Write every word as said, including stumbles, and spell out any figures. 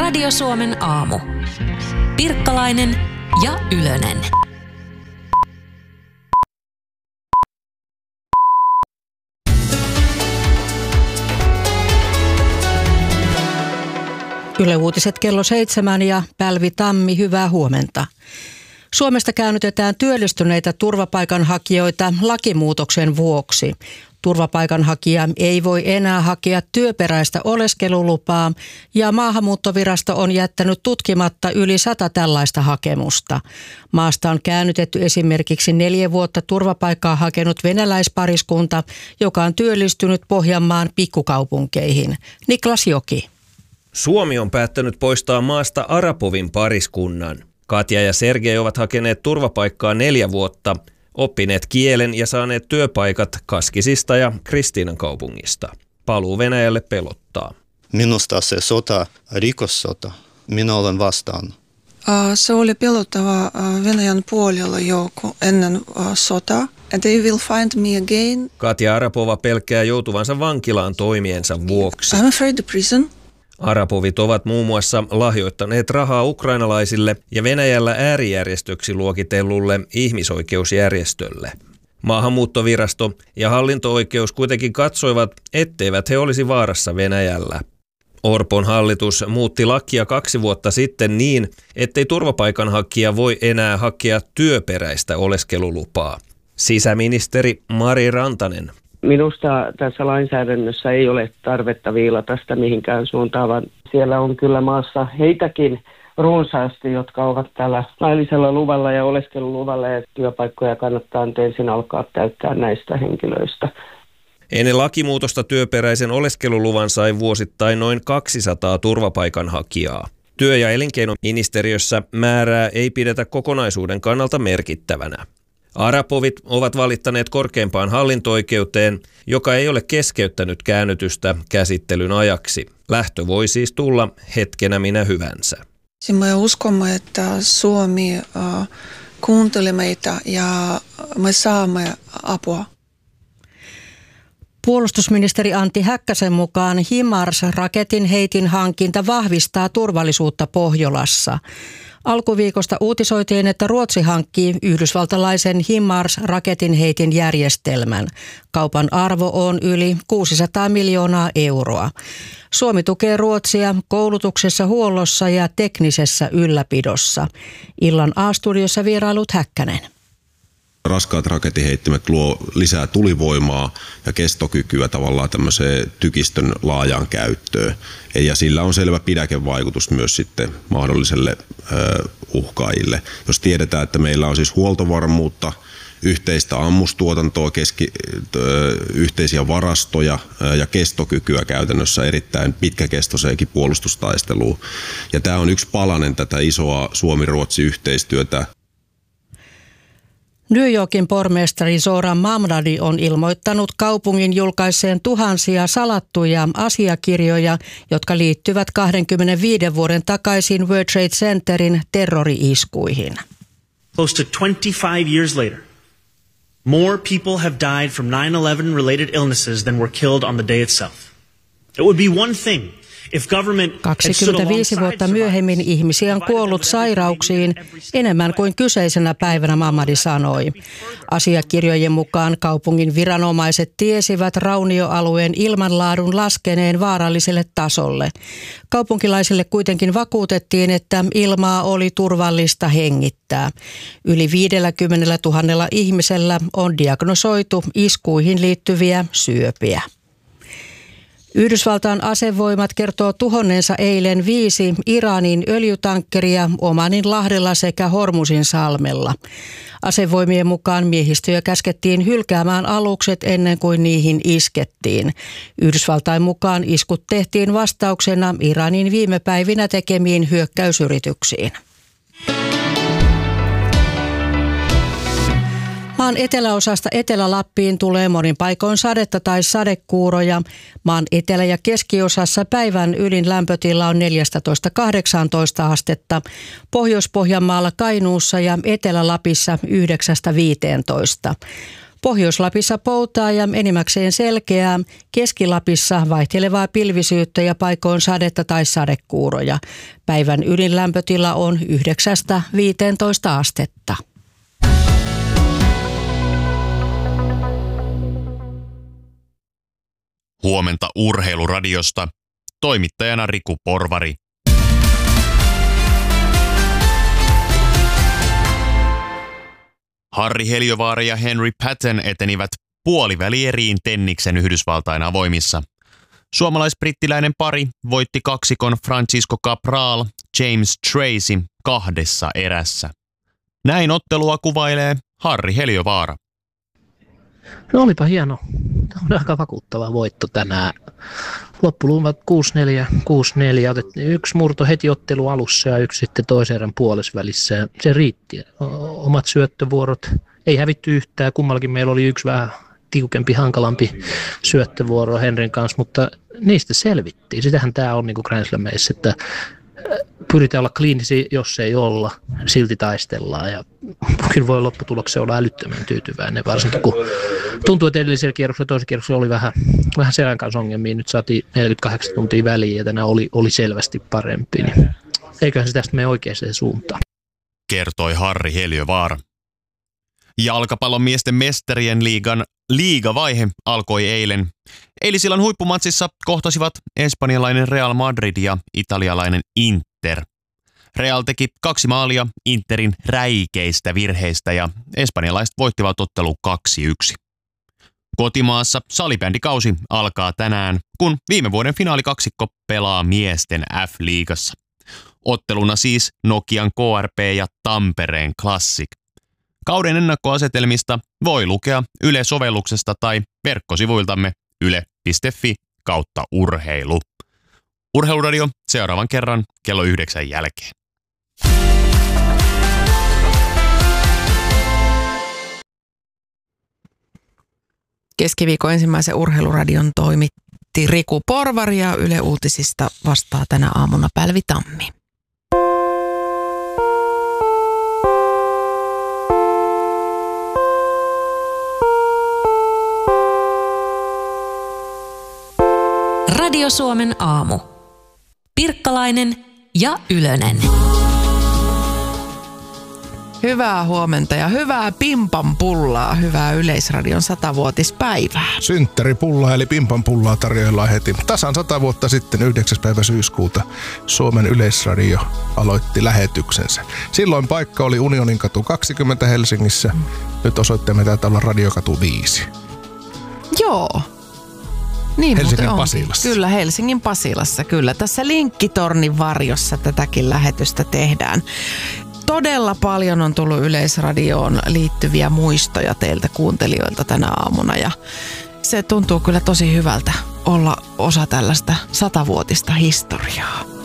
Radio Suomen aamu. Pirkkalainen ja Ylönen. Yle Uutiset kello seitsemän ja Pälvi Tammi, hyvää huomenta. Suomesta käännytetään työllistyneitä turvapaikanhakijoita lakimuutoksen vuoksi. Turvapaikanhakija ei voi enää hakea työperäistä oleskelulupaa ja Maahanmuuttovirasto on jättänyt tutkimatta yli sata tällaista hakemusta. Maasta on käännytetty esimerkiksi neljä vuotta turvapaikkaa hakenut venäläispariskunta, joka on työllistynyt Pohjanmaan pikkukaupunkeihin. Niklas Joki. Suomi on päättänyt poistaa maasta Arapovin pariskunnan. Katja ja Sergei ovat hakeneet turvapaikkaa neljä vuotta, oppineet kielen ja saaneet työpaikat Kaskisista ja Kristiinan kaupungista. Paluu Venäjälle pelottaa. Minusta se sota, rikossota, minä olen vastaan. Se oli pelottava Venäjän puolella jo ennen sotaa. And they will find me again. Katja Arapova pelkää joutuvansa vankilaan toimiensa vuoksi. I'm afraid of prison. Arapovit ovat muun muassa lahjoittaneet rahaa ukrainalaisille ja Venäjällä äärijärjestöksi luokitellulle ihmisoikeusjärjestölle. Maahanmuuttovirasto ja hallinto-oikeus kuitenkin katsoivat, etteivät he olisi vaarassa Venäjällä. Orpon hallitus muutti lakia kaksi vuotta sitten niin, ettei turvapaikanhakija voi enää hakea työperäistä oleskelulupaa. Sisäministeri Mari Rantanen. Minusta tässä lainsäädännössä ei ole tarvetta viilata sitä mihinkään suuntaan, vaan siellä on kyllä maassa heitäkin runsaasti, jotka ovat tällä laillisella luvalla ja oleskeluluvalla ja työpaikkoja kannattaa nyt ensin alkaa täyttää näistä henkilöistä. Ennen lakimuutosta työperäisen oleskeluluvan sai vuosittain noin kaksisataa turvapaikanhakijaa. Työ- ja elinkeinoministeriössä määrää ei pidetä kokonaisuuden kannalta merkittävänä. Arapovit ovat valittaneet korkeimpaan hallinto-oikeuteen, joka ei ole keskeyttänyt käännytystä käsittelyn ajaksi. Lähtö voi siis tulla hetkenä minä hyvänsä. Me uskomme, että Suomi uh, kuuntelee meitä ja me saamme apua. Puolustusministeri Antti Häkkäsen mukaan HIMARS-raketin heitin hankinta vahvistaa turvallisuutta Pohjolassa. Alkuviikosta uutisoitiin, että Ruotsi hankkii yhdysvaltalaisen HIMARS-raketin heitin järjestelmän. Kaupan arvo on yli kuusisataa miljoonaa euroa. Suomi tukee Ruotsia koulutuksessa, huollossa ja teknisessä ylläpidossa. Illan A-studiossa vierailut Häkkänen. Raskaat raketiheittimet luo lisää tulivoimaa ja kestokykyä tavallaan tämmöiseen tykistön laajaan käyttöön. Ja sillä on selvä pidäkevaikutus myös sitten mahdolliselle ö, uhkaajille. Jos tiedetään, että meillä on siis huoltovarmuutta, yhteistä ammustuotantoa, keski, ö, yhteisiä varastoja ö, ja kestokykyä käytännössä erittäin pitkäkestoiseenkin puolustustaisteluun. Ja tämä on yksi palanen tätä isoa Suomi-Ruotsi-yhteistyötä. New Yorkin pormestari Zoran Mamdani on ilmoittanut kaupungin julkaisseen tuhansia salattuja asiakirjoja, jotka liittyvät kaksikymmentäviisi vuoden takaisin World Trade Centerin terrori-iskuihin. Close to twenty-five years later, more people have died from nine eleven related illnesses than were killed on the day itself. It would be one thing. kaksikymmentäviisi vuotta myöhemmin ihmisiä on kuollut sairauksiin enemmän kuin kyseisenä päivänä, Mamadi sanoi. Asiakirjojen mukaan kaupungin viranomaiset tiesivät raunioalueen ilmanlaadun laskeneen vaaralliselle tasolle. Kaupunkilaisille kuitenkin vakuutettiin, että ilmaa oli turvallista hengittää. Yli viisikymmentätuhatta ihmisellä on diagnosoitu iskuihin liittyviä syöpiä. Yhdysvaltain asevoimat kertoo tuhonneensa eilen viisi Iranin öljytankkeria Omanin lahdella sekä Hormuzin salmella. Asevoimien mukaan miehistöjä käskettiin hylkäämään alukset ennen kuin niihin iskettiin. Yhdysvaltain mukaan iskut tehtiin vastauksena Iranin viime päivinä tekemiin hyökkäysyrityksiin. Maan eteläosasta Etelä-Lappiin tulee monin paikoin sadetta tai sadekuuroja. Maan etelä- ja keskiosassa päivän ylin lämpötila on neljätoista kahdeksantoista astetta. Pohjois-Pohjanmaalla, Kainuussa ja Etelä-Lapissa yhdeksästä viiteentoista. Pohjois-Lapissa poutaa ja enimmäkseen selkeää, Keski-Lapissa vaihtelevaa pilvisyyttä ja paikoin sadetta tai sadekuuroja. Päivän ydinlämpötila on yhdeksästä viiteentoista astetta. Huomenta Urheiluradiosta. Toimittajana Riku Porvari. Harri Heliövaara ja Henry Patton etenivät puolivälieriin tenniksen Yhdysvaltain avoimissa. Suomalais-brittiläinen pari voitti kaksikon Francisco Cabral, James Tracy kahdessa erässä. Näin ottelua kuvailee Harri Heliövaara. No olipa hieno. Tämä on aika vakuuttava voitto tänään. Loppuluvat kuusi neljä, kuusi neljä. Otettiin yksi murto heti ottelu alussa ja yksi sitten toisen erän puolesvälissä. Se riitti. Omat syöttövuorot ei hävitty yhtään. Kummallakin meillä oli yksi vähän tiukempi, hankalampi syöttövuoro Henrin kanssa, mutta niistä selvittiin. Sitähän tämä on niin kuin Grand Slameissa, että pyritään olla kliinisiä, jos ei olla, silti taistellaan ja kyllä voi lopputulokseen olla älyttömän tyytyväinen, varsinkin kun tuntuu, että edellisellä kierroksella toisella kierroksella oli vähän, vähän selän kanssa ongelmia, nyt saatiin neljäkymmentäkahdeksan tuntia väliin ja tänään oli, oli selvästi parempi, niin eiköhän se tästä mene oikeaan suuntaan. Kertoi Harri Heliövaara. Jalkapallon miesten mestarien liigan liigavaihe alkoi eilen. Eilisillan huippumatsissa kohtasivat espanjalainen Real Madrid ja italialainen Inter. Real teki kaksi maalia Interin räikeistä virheistä ja espanjalaiset voittivat ottelun kaksi yksi. Kotimaassa salibändikausi alkaa tänään, kun viime vuoden finaalikaksikko pelaa miesten F-liigassa. Otteluna siis Nokian K R P ja Tampereen Classic. Kauden ennakkoasetelmista voi lukea Yle-sovelluksesta tai verkkosivuiltamme yle piste fi kautta urheilu. Urheiluradio seuraavan kerran kello yhdeksän jälkeen. Keskiviikon ensimmäisen urheiluradion toimitti Riku Porvari ja Yle Uutisista vastaa tänä aamuna Pälvi Tammi. Radio Suomen aamu. Pirkkalainen ja Ylönen. Hyvää huomenta ja hyvää pimpanpullaa, hyvää Yleisradion satavuotispäivää. Synttäripullaa eli pimpanpullaa tarjoillaan heti. Tasan sata vuotta sitten yhdeksäs päivä syyskuuta Suomen Yleisradio aloitti lähetyksensä. Silloin paikka oli Unioninkatu kaksikymmentä Helsingissä. Nyt osoitteemme taitaa olla Radiokatu viisi. Joo. Niin, Helsingin Pasilassa. Kyllä, Helsingin Pasilassa. Kyllä, tässä Linkkitornin varjossa tätäkin lähetystä tehdään. Todella paljon on tullut Yleisradioon liittyviä muistoja teiltä kuuntelijoilta tänä aamuna ja se tuntuu kyllä tosi hyvältä olla osa tällaista satavuotista historiaa.